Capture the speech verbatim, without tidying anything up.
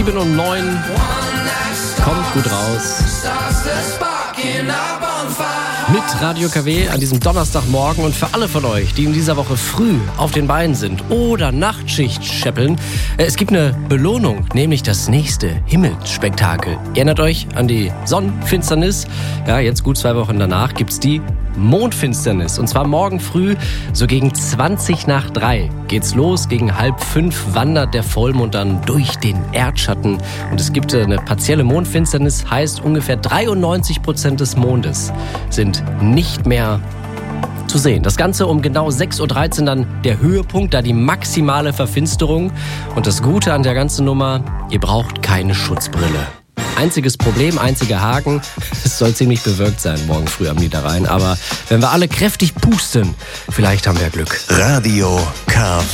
sieben und neun. Kommt gut raus. Mit Radio K W an diesem Donnerstagmorgen und für alle von euch, die in dieser Woche früh auf den Beinen sind oder Nachtschicht scheppeln, es gibt eine Belohnung, nämlich das nächste Himmelsspektakel. Ihr erinnert euch an die Sonnenfinsternis? Ja, jetzt gut zwei Wochen danach gibt's die Mondfinsternis. Und zwar morgen früh, so gegen zwanzig nach drei geht's los. Gegen halb fünf wandert der Vollmond dann durch den Erdschatten. Und es gibt eine partielle Mondfinsternis, heißt ungefähr dreiundneunzig Prozent des Mondes sind nicht mehr zu sehen. Das Ganze um genau sechs Uhr dreizehn dann der Höhepunkt, da die maximale Verfinsterung. Und das Gute an der ganzen Nummer, ihr braucht keine Schutzbrille. Einziges Problem, einziger Haken, es soll ziemlich bewölkt sein morgen früh am Niederrhein. Aber wenn wir alle kräftig pusten, vielleicht haben wir Glück. Radio K W